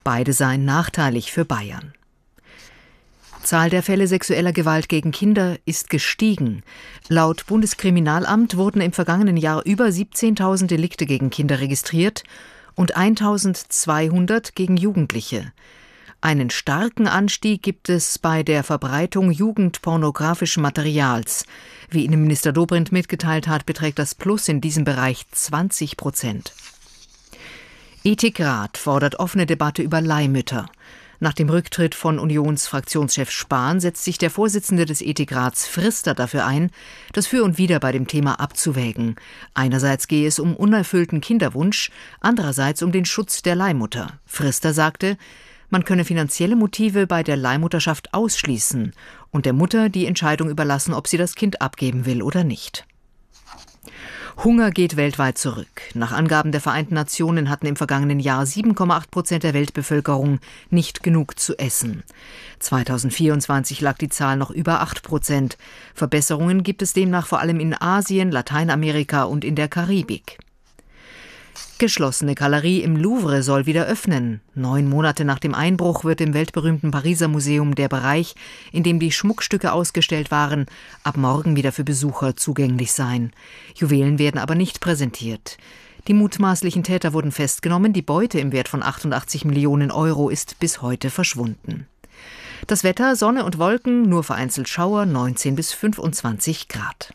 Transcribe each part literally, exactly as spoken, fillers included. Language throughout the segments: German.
Beide seien nachteilig für Bayern. Zahl der Fälle sexueller Gewalt gegen Kinder ist gestiegen. Laut Bundeskriminalamt wurden im vergangenen Jahr über siebzehntausend Delikte gegen Kinder registriert und eintausendzweihundert gegen Jugendliche. Einen starken Anstieg gibt es bei der Verbreitung jugendpornografischen Materials. Wie Innenminister Dobrindt mitgeteilt hat, beträgt das Plus in diesem Bereich zwanzig Prozent. Ethikrat fordert offene Debatte über Leihmütter. Nach dem Rücktritt von Unionsfraktionschef Spahn setzt sich der Vorsitzende des Ethikrats Frister dafür ein, das Für und Wider bei dem Thema abzuwägen. Einerseits gehe es um unerfüllten Kinderwunsch, andererseits um den Schutz der Leihmutter. Frister sagte, man könne finanzielle Motive bei der Leihmutterschaft ausschließen und der Mutter die Entscheidung überlassen, ob sie das Kind abgeben will oder nicht. Hunger geht weltweit zurück. Nach Angaben der Vereinten Nationen hatten im vergangenen Jahr sieben Komma acht Prozent der Weltbevölkerung nicht genug zu essen. zweitausendvierundzwanzig lag die Zahl noch über acht Prozent. Verbesserungen gibt es demnach vor allem in Asien, Lateinamerika und in der Karibik. Geschlossene Galerie im Louvre soll wieder öffnen. Neun Monate nach dem Einbruch wird im weltberühmten Pariser Museum der Bereich, in dem die Schmuckstücke ausgestellt waren, ab morgen wieder für Besucher zugänglich sein. Juwelen werden aber nicht präsentiert. Die mutmaßlichen Täter wurden festgenommen, die Beute im Wert von achtundachtzig Millionen Euro ist bis heute verschwunden. Das Wetter, Sonne und Wolken, nur vereinzelt Schauer, neunzehn bis fünfundzwanzig Grad.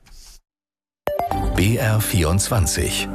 B R vierundzwanzig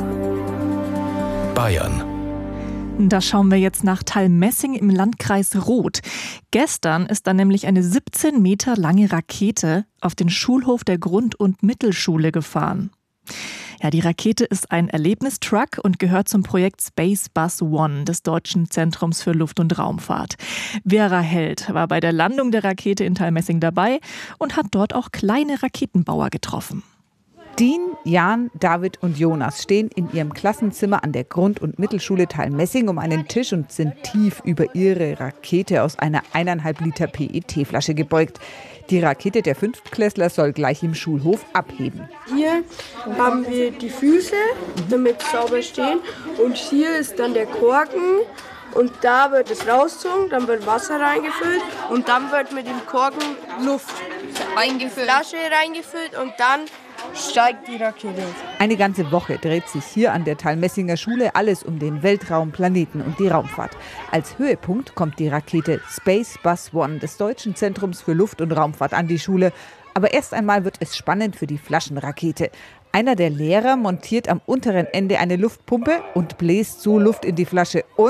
Bayern. Da schauen wir jetzt nach Thalmessing im Landkreis Roth. Gestern ist da nämlich eine siebzehn Meter lange Rakete auf den Schulhof der Grund- und Mittelschule gefahren. Ja, die Rakete ist ein Erlebnistruck und gehört zum Projekt Space Bus One des Deutschen Zentrums für Luft- und Raumfahrt. Vera Held war bei der Landung der Rakete in Thalmessing dabei und hat dort auch kleine Raketenbauer getroffen. Dean, Jan, David und Jonas stehen in ihrem Klassenzimmer an der Grund- und Mittelschule Thalmessing um einen Tisch und sind tief über ihre Rakete aus einer eineinhalb Liter P E T-Flasche gebeugt. Die Rakete der Fünftklässler soll gleich im Schulhof abheben. Hier haben wir die Füße, damit sie sauber stehen. Und hier ist dann der Korken. Und da wird es rausgezogen, dann wird Wasser reingefüllt und dann wird mit dem Korken Luft reingefüllt, Flasche reingefüllt und dann steigt die Rakete. Eine ganze Woche dreht sich hier an der Thalmessinger Schule alles um den Weltraum, Planeten und die Raumfahrt. Als Höhepunkt kommt die Rakete Space Bus One des Deutschen Zentrums für Luft- und Raumfahrt an die Schule. Aber erst einmal wird es spannend für die Flaschenrakete. Einer der Lehrer montiert am unteren Ende eine Luftpumpe und bläst so Luft in die Flasche und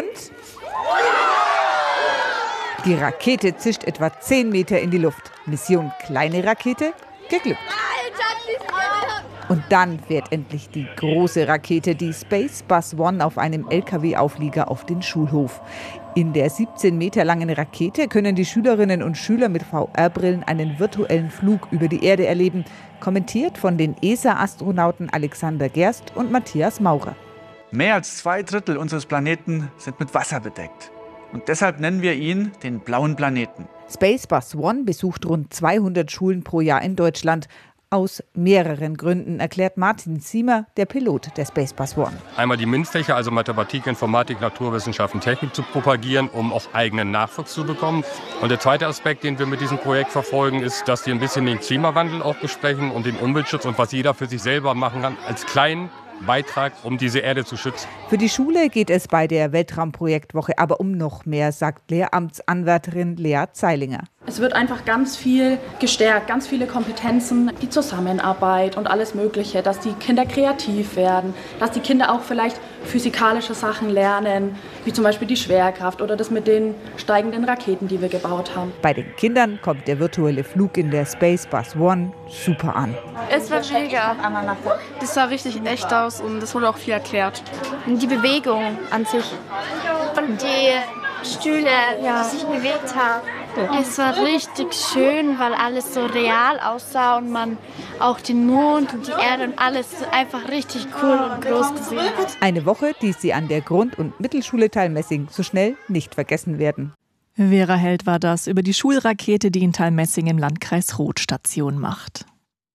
die Rakete zischt etwa zehn Meter in die Luft. Mission kleine Rakete geglückt. Und dann fährt endlich die große Rakete, die Space Bus One, auf einem L K W-Auflieger auf den Schulhof. In der siebzehn Meter langen Rakete können die Schülerinnen und Schüler mit V R-Brillen einen virtuellen Flug über die Erde erleben. Kommentiert von den E S A-Astronauten Alexander Gerst und Matthias Maurer. Mehr als zwei Drittel unseres Planeten sind mit Wasser bedeckt. Und deshalb nennen wir ihn den blauen Planeten. Space Bus One besucht rund zweihundert Schulen pro Jahr in Deutschland. Aus mehreren Gründen, erklärt Martin Ziemer, der Pilot der Space Bus One. Einmal die MINT-Fächer, also Mathematik, Informatik, Naturwissenschaften, Technik zu propagieren, um auch eigenen Nachwuchs zu bekommen. Und der zweite Aspekt, den wir mit diesem Projekt verfolgen, ist, dass wir ein bisschen den Klimawandel auch besprechen und den Umweltschutz und was jeder für sich selber machen kann, als kleinen Beitrag, um diese Erde zu schützen. Für die Schule geht es bei der Weltraumprojektwoche aber um noch mehr, sagt Lehramtsanwärterin Lea Zeilinger. Es wird einfach ganz viel gestärkt, ganz viele Kompetenzen, die Zusammenarbeit und alles Mögliche, dass die Kinder kreativ werden, dass die Kinder auch vielleicht physikalische Sachen lernen, wie zum Beispiel die Schwerkraft oder das mit den steigenden Raketen, die wir gebaut haben. Bei den Kindern kommt der virtuelle Flug in der Space Bus One super an. Es war mega. Das sah richtig echt aus und es wurde auch viel erklärt. Die Bewegung an sich und die Stühle, ja, die sich bewegt haben. Es war richtig schön, weil alles so real aussah und man auch den Mond und die Erde und alles einfach richtig cool und groß gesehen hat. Eine Woche, die sie an der Grund- und Mittelschule Thalmessing so schnell nicht vergessen werden. Vera Held war das über die Schulrakete, die in Thalmessing im Landkreis Roth Station macht.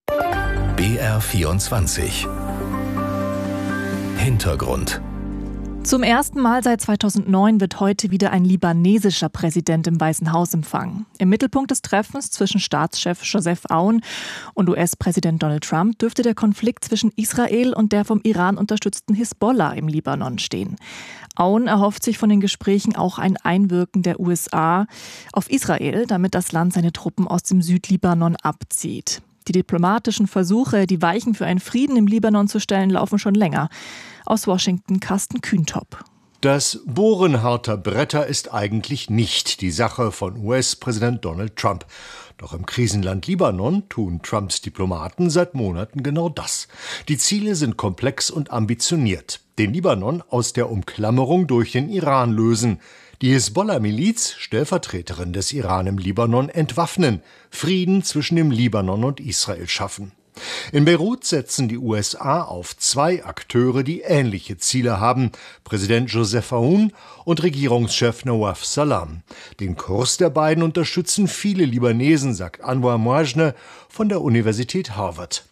B R vierundzwanzig Hintergrund. Zum ersten Mal seit zweitausendneun wird heute wieder ein libanesischer Präsident im Weißen Haus empfangen. Im Mittelpunkt des Treffens zwischen Staatschef Joseph Aoun und U S-Präsident Donald Trump dürfte der Konflikt zwischen Israel und der vom Iran unterstützten Hisbollah im Libanon stehen. Aoun erhofft sich von den Gesprächen auch ein Einwirken der U S A auf Israel, damit das Land seine Truppen aus dem Südlibanon abzieht. Die diplomatischen Versuche, die Weichen für einen Frieden im Libanon zu stellen, laufen schon länger. Aus Washington Carsten Kühntop. Das Bohren harter Bretter ist eigentlich nicht die Sache von U S-Präsident Donald Trump. Doch im Krisenland Libanon tun Trumps Diplomaten seit Monaten genau das. Die Ziele sind komplex und ambitioniert. Den Libanon aus der Umklammerung durch den Iran lösen. Die Hisbollah-Miliz, Stellvertreterin des Iran im Libanon, entwaffnen, Frieden zwischen dem Libanon und Israel schaffen. In Beirut setzen die U S A auf zwei Akteure, die ähnliche Ziele haben, Präsident Joseph Aoun und Regierungschef Nawaf Salam. Den Kurs der beiden unterstützen viele Libanesen, sagt Anwar Mouajne von der Universität Harvard.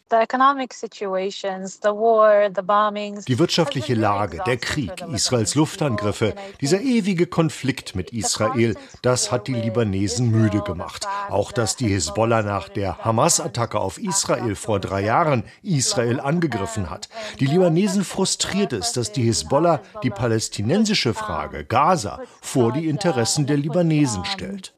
Die wirtschaftliche Lage, der Krieg, Israels Luftangriffe, dieser ewige Konflikt mit Israel, das hat die Libanesen müde gemacht. Auch dass die Hisbollah nach der Hamas-Attacke auf Israel vor drei Jahren Israel angegriffen hat. Die Libanesen frustriert es, dass die Hisbollah die palästinensische Frage, Gaza, vor die Interessen der Libanesen stellt.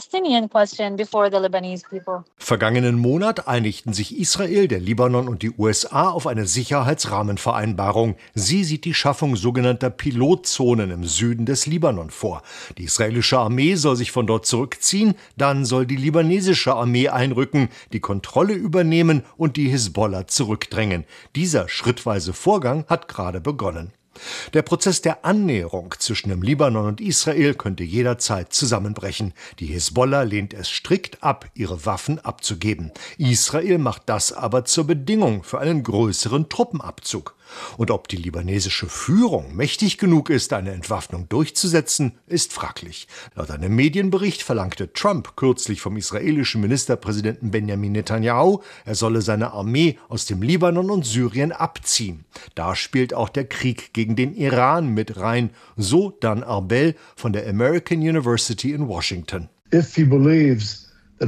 Vergangenen Monat einigten sich Israel, der Libanon und die U S A auf eine Sicherheitsrahmenvereinbarung. Sie sieht die Schaffung sogenannter Pilotzonen im Süden des Libanon vor. Die israelische Armee soll sich von dort zurückziehen, dann soll die libanesische Armee einrücken, die Kontrolle übernehmen und die Hisbollah zurückdrängen. Dieser schrittweise Vorgang hat gerade begonnen. Der Prozess der Annäherung zwischen dem Libanon und Israel könnte jederzeit zusammenbrechen. Die Hisbollah lehnt es strikt ab, ihre Waffen abzugeben. Israel macht das aber zur Bedingung für einen größeren Truppenabzug. Und ob die libanesische Führung mächtig genug ist, eine Entwaffnung durchzusetzen, ist fraglich. Laut einem Medienbericht verlangte Trump kürzlich vom israelischen Ministerpräsidenten Benjamin Netanyahu, er solle seine Armee aus dem Libanon und Syrien abziehen. Da spielt auch der Krieg gegen den Iran mit rein, so Dan Arbel von der American University in Washington. If he believes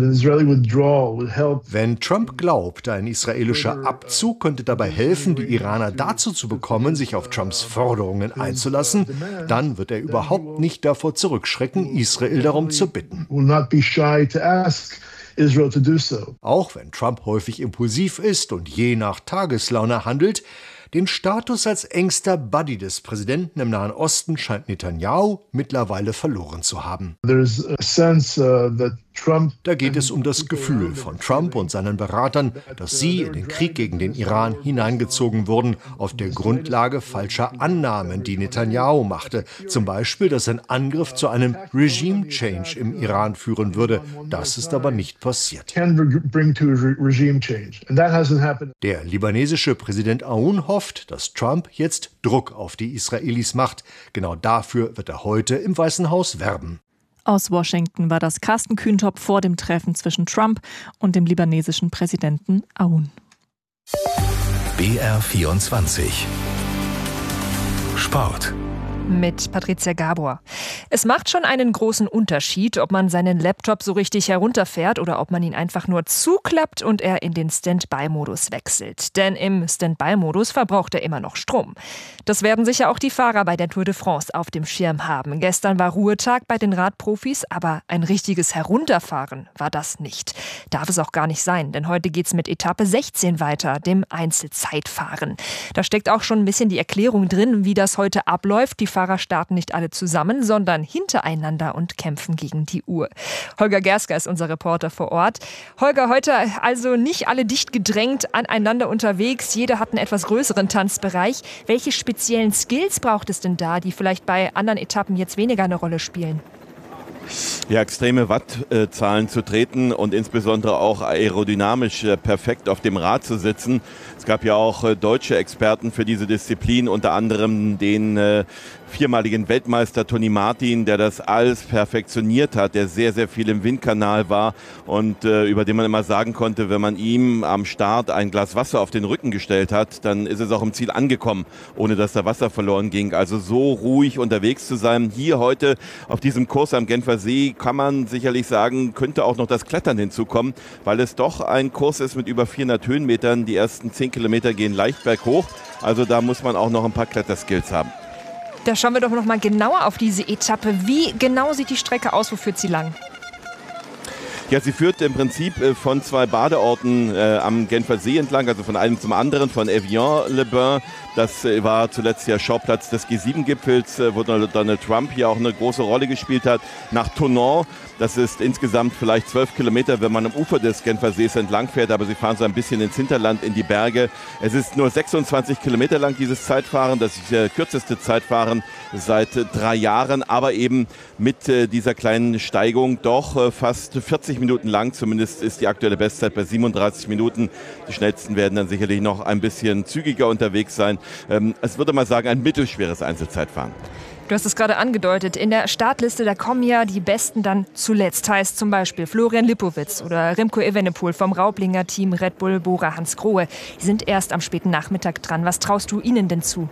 Wenn Trump glaubt, ein israelischer Abzug könnte dabei helfen, die Iraner dazu zu bekommen, sich auf Trumps Forderungen einzulassen, dann wird er überhaupt nicht davor zurückschrecken, Israel darum zu bitten. Auch wenn Trump häufig impulsiv ist und je nach Tageslaune handelt, den Status als engster Buddy des Präsidenten im Nahen Osten scheint Netanyahu mittlerweile verloren zu haben. Da geht es um das Gefühl von Trump und seinen Beratern, dass sie in den Krieg gegen den Iran hineingezogen wurden, auf der Grundlage falscher Annahmen, die Netanyahu machte. Zum Beispiel, dass ein Angriff zu einem Regime Change im Iran führen würde. Das ist aber nicht passiert. Der libanesische Präsident Aoun hofft, dass Trump jetzt Druck auf die Israelis macht. Genau dafür wird er heute im Weißen Haus werben. Aus Washington war das Carsten Kühntop vor dem Treffen zwischen Trump und dem libanesischen Präsidenten Aoun. B R vierundzwanzig Sport. Mit Patricia Gabor. Es macht schon einen großen Unterschied, ob man seinen Laptop so richtig herunterfährt oder ob man ihn einfach nur zuklappt und er in den Standby-Modus wechselt. Denn im Standby-Modus verbraucht er immer noch Strom. Das werden sicher auch die Fahrer bei der Tour de France auf dem Schirm haben. Gestern war Ruhetag bei den Radprofis, aber ein richtiges Herunterfahren war das nicht. Darf es auch gar nicht sein, denn heute geht's mit Etappe sechzehn weiter, dem Einzelzeitfahren. Da steckt auch schon ein bisschen die Erklärung drin, wie das heute abläuft. Die Fahrer starten nicht alle zusammen, sondern hintereinander und kämpfen gegen die Uhr. Holger Gersker ist unser Reporter vor Ort. Holger, heute also nicht alle dicht gedrängt aneinander unterwegs. Jeder hat einen etwas größeren Tanzbereich. Welche speziellen Skills braucht es denn da, die vielleicht bei anderen Etappen jetzt weniger eine Rolle spielen? Ja, extreme Wattzahlen zu treten und insbesondere auch aerodynamisch perfekt auf dem Rad zu sitzen. Es gab ja auch deutsche Experten für diese Disziplin, unter anderem den äh, viermaligen Weltmeister Toni Martin, der das alles perfektioniert hat, der sehr, sehr viel im Windkanal war und äh, über den man immer sagen konnte, wenn man ihm am Start ein Glas Wasser auf den Rücken gestellt hat, dann ist es auch im Ziel angekommen, ohne dass da Wasser verloren ging. Also so ruhig unterwegs zu sein. Hier heute auf diesem Kurs am Genfer See kann man sicherlich sagen, könnte auch noch das Klettern hinzukommen, weil es doch ein Kurs ist mit über vierhundert Höhenmetern. Die ersten zehn Kilometer gehen leicht berghoch. Also da muss man auch noch ein paar Kletterskills haben. Da schauen wir doch noch mal genauer auf diese Etappe. Wie genau sieht die Strecke aus? Wo führt sie lang? Ja, sie führt im Prinzip von zwei Badeorten äh, am Genfer See entlang, also von einem zum anderen, von Evian-le-Bain. Das äh, war zuletzt ja Schauplatz des G sieben Gipfels, äh, wo Donald Trump hier auch eine große Rolle gespielt hat, nach Thonon. Das ist insgesamt vielleicht zwölf Kilometer, wenn man am Ufer des Genfer Sees entlang fährt, aber sie fahren so ein bisschen ins Hinterland, in die Berge. Es ist nur sechsundzwanzig Kilometer lang, dieses Zeitfahren. Das ist das kürzeste Zeitfahren seit äh, drei Jahren, aber eben mit äh, dieser kleinen Steigung doch äh, fast vierzig Minuten lang. Zumindest ist die aktuelle Bestzeit bei siebenunddreißig Minuten. Die schnellsten werden dann sicherlich noch ein bisschen zügiger unterwegs sein. Ähm, es würde mal sagen, ein mittelschweres Einzelzeitfahren. Du hast es gerade angedeutet, in der Startliste, da kommen ja die Besten dann zuletzt. Heißt zum Beispiel Florian Lipowitz oder Remco Evenepoel vom Raublinger Team Red Bull Bora Hansgrohe. Die sind erst am späten Nachmittag dran. Was traust du ihnen denn zu?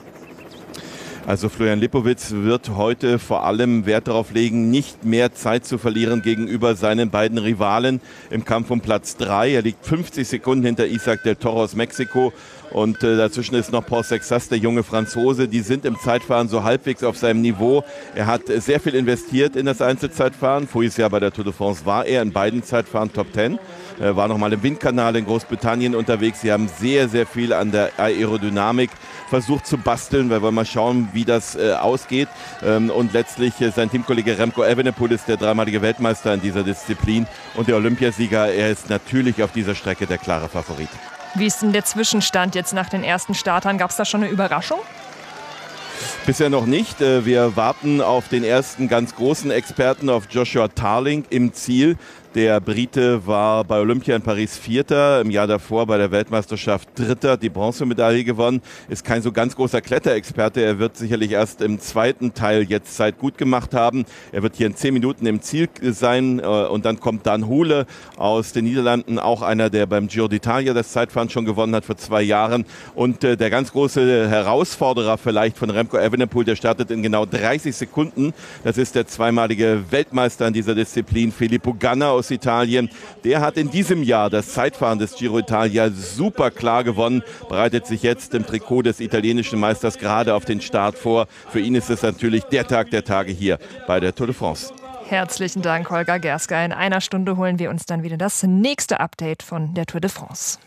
Also Florian Lipowitz wird heute vor allem Wert darauf legen, nicht mehr Zeit zu verlieren gegenüber seinen beiden Rivalen im Kampf um Platz drei. Er liegt fünfzig Sekunden hinter Isaac del Toro aus Mexiko. Und äh, dazwischen ist noch Paul Sexas, der junge Franzose. Die sind im Zeitfahren so halbwegs auf seinem Niveau. Er hat äh, sehr viel investiert in das Einzelzeitfahren. Voriges Jahr bei der Tour de France war er in beiden Zeitfahren Top Ten. Er war nochmal im Windkanal in Großbritannien unterwegs. Sie haben sehr, sehr viel an der Aerodynamik versucht zu basteln. Wir wollen mal schauen, wie das äh, ausgeht. Ähm, und letztlich äh, sein Teamkollege Remco Evenepoel ist der dreimalige Weltmeister in dieser Disziplin. Und der Olympiasieger, er ist natürlich auf dieser Strecke der klare Favorit. Wie ist denn der Zwischenstand jetzt nach den ersten Startern? Gab es da schon eine Überraschung? Bisher noch nicht. Wir warten auf den ersten ganz großen Experten, auf Joshua Tarling im Ziel. Der Brite war bei Olympia in Paris Vierter, im Jahr davor bei der Weltmeisterschaft Dritter, die Bronzemedaille gewonnen. Ist kein so ganz großer Kletterexperte. Er wird sicherlich erst im zweiten Teil jetzt Zeit gut gemacht haben. Er wird hier in zehn Minuten im Ziel sein. Und dann kommt Dan Hule aus den Niederlanden, auch einer, der beim Giro d'Italia das Zeitfahren schon gewonnen hat vor zwei Jahren. Und der ganz große Herausforderer vielleicht von Remco Evenepoel, der startet in genau dreißig Sekunden. Das ist der zweimalige Weltmeister in dieser Disziplin, Filippo Ganna aus Italien. Der hat in diesem Jahr das Zeitfahren des Giro d'Italia super klar gewonnen, bereitet sich jetzt im Trikot des italienischen Meisters gerade auf den Start vor. Für ihn ist es natürlich der Tag der Tage hier bei der Tour de France. Herzlichen Dank, Holger Gerska. In einer Stunde holen wir uns dann wieder das nächste Update von der Tour de France.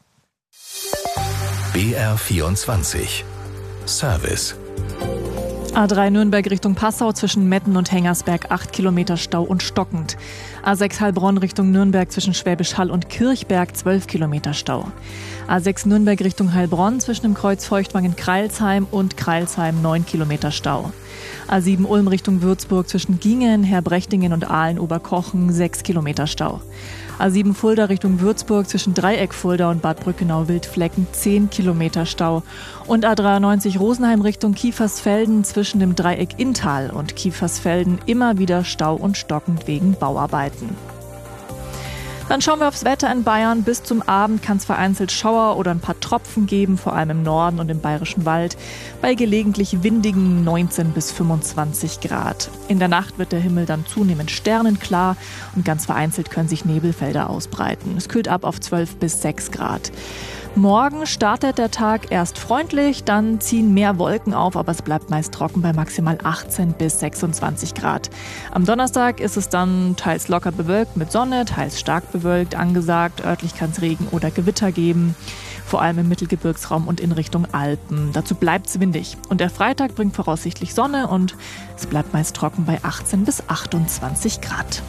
B R vierundzwanzig Service. A drei Nürnberg Richtung Passau zwischen Metten und Hengersberg acht Kilometer Stau und stockend. A sechs Heilbronn Richtung Nürnberg zwischen Schwäbisch Hall und Kirchberg zwölf Kilometer Stau. A sechs Nürnberg Richtung Heilbronn zwischen dem Kreuz Feuchtwangen-Kreilsheim und Kreilsheim neun Kilometer Stau. A sieben Ulm Richtung Würzburg zwischen Gingen, Herbrechtingen und Aalen-Oberkochen sechs Kilometer Stau. A sieben Fulda Richtung Würzburg zwischen Dreieck Fulda und Bad Brückenau-Wildflecken zehn Kilometer Stau. Und A dreiundneunzig Rosenheim Richtung Kiefersfelden zwischen dem Dreieck Inntal und Kiefersfelden immer wieder Stau und stockend wegen Bauarbeiten. Dann schauen wir aufs Wetter in Bayern. Bis zum Abend kann es vereinzelt Schauer oder ein paar Tropfen geben, vor allem im Norden und im Bayerischen Wald, bei gelegentlich windigen neunzehn bis fünfundzwanzig Grad. In der Nacht wird der Himmel dann zunehmend sternenklar und ganz vereinzelt können sich Nebelfelder ausbreiten. Es kühlt ab auf zwölf bis sechs Grad. Morgen startet der Tag erst freundlich, dann ziehen mehr Wolken auf, aber es bleibt meist trocken bei maximal achtzehn bis sechsundzwanzig Grad. Am Donnerstag ist es dann teils locker bewölkt mit Sonne, teils stark bewölkt angesagt. Örtlich kann es Regen oder Gewitter geben, vor allem im Mittelgebirgsraum und in Richtung Alpen. Dazu bleibt es windig. Und der Freitag bringt voraussichtlich Sonne und es bleibt meist trocken bei achtzehn bis achtundzwanzig Grad.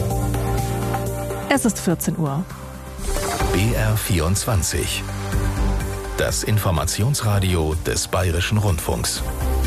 Es ist vierzehn Uhr. B R vierundzwanzig Das Informationsradio des Bayerischen Rundfunks.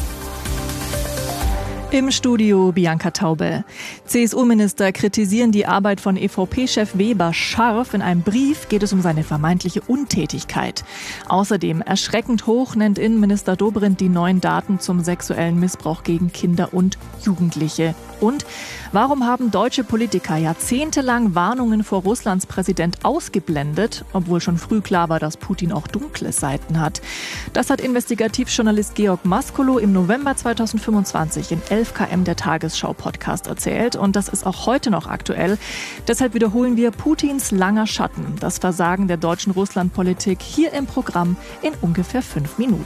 Im Studio Bianca Taube. C S U-Minister kritisieren die Arbeit von E V P-Chef Weber scharf. In einem Brief geht es um seine vermeintliche Untätigkeit. Außerdem erschreckend hoch nennt Innenminister Dobrindt die neuen Daten zum sexuellen Missbrauch gegen Kinder und Jugendliche. Und warum haben deutsche Politiker jahrzehntelang Warnungen vor Russlands Präsident ausgeblendet, obwohl schon früh klar war, dass Putin auch dunkle Seiten hat? Das hat Investigativjournalist Georg Maskolo im November zweitausendfünfundzwanzig in elf Kilometer der Tagesschau-Podcast erzählt. Und das ist auch heute noch aktuell. Deshalb wiederholen wir Putins langer Schatten, das Versagen der deutschen Russlandpolitik, hier im Programm in ungefähr fünf Minuten.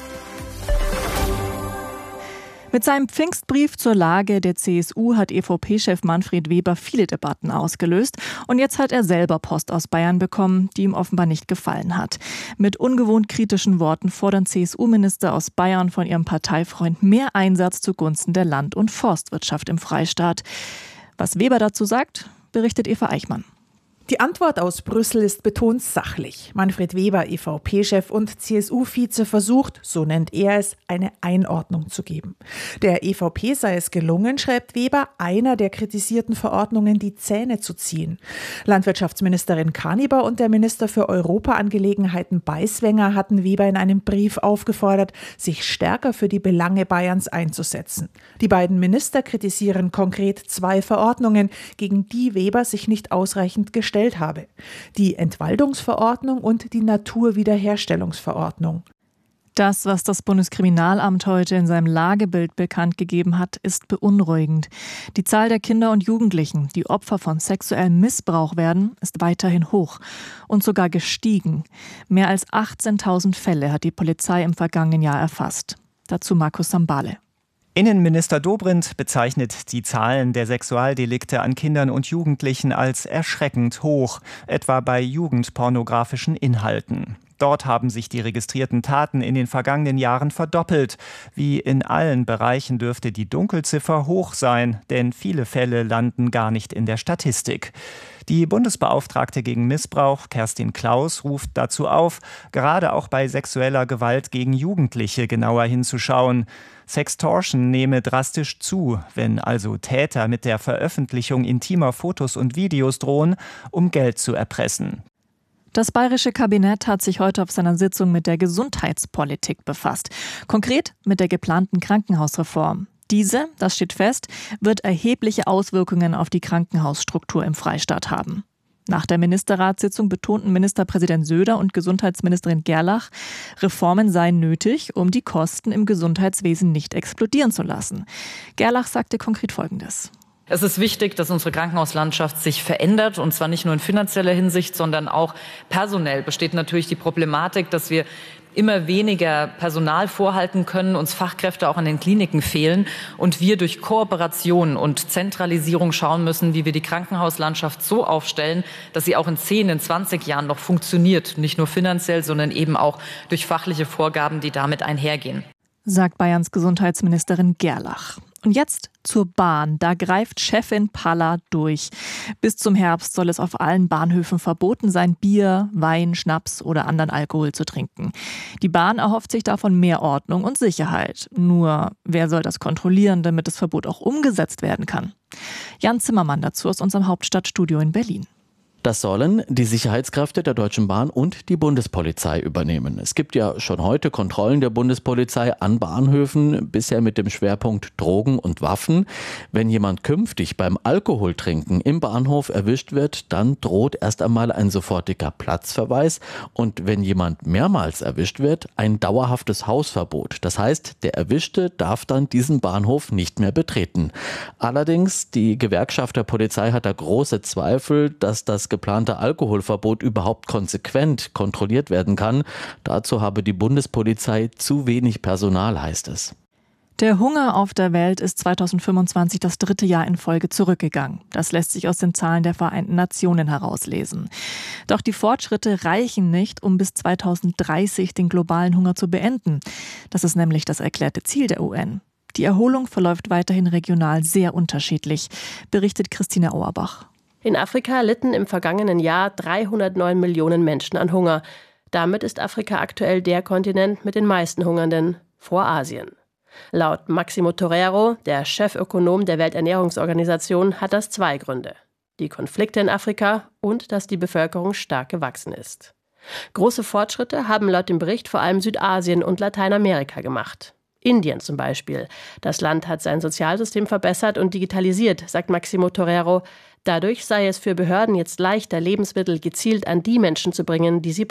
Mit seinem Pfingstbrief zur Lage der C S U hat E V P-Chef Manfred Weber viele Debatten ausgelöst. Und jetzt hat er selber Post aus Bayern bekommen, die ihm offenbar nicht gefallen hat. Mit ungewohnt kritischen Worten fordern C S U-Minister aus Bayern von ihrem Parteifreund mehr Einsatz zugunsten der Land- und Forstwirtschaft im Freistaat. Was Weber dazu sagt, berichtet Eva Eichmann. Die Antwort aus Brüssel ist betont sachlich. Manfred Weber, E V P-Chef und C S U-Vize, versucht, so nennt er es, eine Einordnung zu geben. Der E V P sei es gelungen, schreibt Weber, einer der kritisierten Verordnungen die Zähne zu ziehen. Landwirtschaftsministerin Kaniber und der Minister für Europaangelegenheiten Beiswenger hatten Weber in einem Brief aufgefordert, sich stärker für die Belange Bayerns einzusetzen. Die beiden Minister kritisieren konkret zwei Verordnungen, gegen die Weber sich nicht ausreichend gestellt habe. Die Entwaldungsverordnung und die Naturwiederherstellungsverordnung. Das, was das Bundeskriminalamt heute in seinem Lagebild bekannt gegeben hat, ist beunruhigend. Die Zahl der Kinder und Jugendlichen, die Opfer von sexuellem Missbrauch werden, ist weiterhin hoch und sogar gestiegen. Mehr als achtzehntausend Fälle hat die Polizei im vergangenen Jahr erfasst. Dazu Markus Sambale. Innenminister Dobrindt bezeichnet die Zahlen der Sexualdelikte an Kindern und Jugendlichen als erschreckend hoch, etwa bei jugendpornografischen Inhalten. Dort haben sich die registrierten Taten in den vergangenen Jahren verdoppelt. Wie in allen Bereichen dürfte die Dunkelziffer hoch sein, denn viele Fälle landen gar nicht in der Statistik. Die Bundesbeauftragte gegen Missbrauch, Kerstin Klaus, ruft dazu auf, gerade auch bei sexueller Gewalt gegen Jugendliche genauer hinzuschauen. Sextortion nehme drastisch zu, wenn also Täter mit der Veröffentlichung intimer Fotos und Videos drohen, um Geld zu erpressen. Das bayerische Kabinett hat sich heute auf seiner Sitzung mit der Gesundheitspolitik befasst. Konkret mit der geplanten Krankenhausreform. Diese, das steht fest, wird erhebliche Auswirkungen auf die Krankenhausstruktur im Freistaat haben. Nach der Ministerratssitzung betonten Ministerpräsident Söder und Gesundheitsministerin Gerlach, Reformen seien nötig, um die Kosten im Gesundheitswesen nicht explodieren zu lassen. Gerlach sagte konkret Folgendes. Es ist wichtig, dass unsere Krankenhauslandschaft sich verändert, und zwar nicht nur in finanzieller Hinsicht, sondern auch personell besteht natürlich die Problematik, dass wir immer weniger Personal vorhalten können, uns Fachkräfte auch an den Kliniken fehlen und wir durch Kooperation und Zentralisierung schauen müssen, wie wir die Krankenhauslandschaft so aufstellen, dass sie auch in zehn, in zwanzig Jahren noch funktioniert, nicht nur finanziell, sondern eben auch durch fachliche Vorgaben, die damit einhergehen. Sagt Bayerns Gesundheitsministerin Gerlach. Und jetzt zur Bahn. Da greift Chefin Palla durch. Bis zum Herbst soll es auf allen Bahnhöfen verboten sein, Bier, Wein, Schnaps oder anderen Alkohol zu trinken. Die Bahn erhofft sich davon mehr Ordnung und Sicherheit. Nur, wer soll das kontrollieren, damit das Verbot auch umgesetzt werden kann? Jan Zimmermann dazu aus unserem Hauptstadtstudio in Berlin. Das sollen die Sicherheitskräfte der Deutschen Bahn und die Bundespolizei übernehmen. Es gibt ja schon heute Kontrollen der Bundespolizei an Bahnhöfen, bisher mit dem Schwerpunkt Drogen und Waffen. Wenn jemand künftig beim Alkoholtrinken im Bahnhof erwischt wird, dann droht erst einmal ein sofortiger Platzverweis und wenn jemand mehrmals erwischt wird, ein dauerhaftes Hausverbot. Das heißt, der Erwischte darf dann diesen Bahnhof nicht mehr betreten. Allerdings, die Gewerkschaft der Polizei hat da große Zweifel, dass das geplante Alkoholverbot überhaupt konsequent kontrolliert werden kann. Dazu habe die Bundespolizei zu wenig Personal, heißt es. Der Hunger auf der Welt ist zweitausendfünfundzwanzig das dritte Jahr in Folge zurückgegangen. Das lässt sich aus den Zahlen der Vereinten Nationen herauslesen. Doch die Fortschritte reichen nicht, um bis zweitausenddreißig den globalen Hunger zu beenden. Das ist nämlich das erklärte Ziel der U N. Die Erholung verläuft weiterhin regional sehr unterschiedlich, berichtet Christina Auerbach. In Afrika litten im vergangenen Jahr dreihundertneun Millionen Menschen an Hunger. Damit ist Afrika aktuell der Kontinent mit den meisten Hungernden, vor Asien. Laut Maximo Torero, der Chefökonom der Welternährungsorganisation, hat das zwei Gründe: die Konflikte in Afrika und dass die Bevölkerung stark gewachsen ist. Große Fortschritte haben laut dem Bericht vor allem Südasien und Lateinamerika gemacht. Indien zum Beispiel. Das Land hat sein Sozialsystem verbessert und digitalisiert, sagt Maximo Torero. Dadurch sei es für Behörden jetzt leichter, Lebensmittel gezielt an die Menschen zu bringen, die sie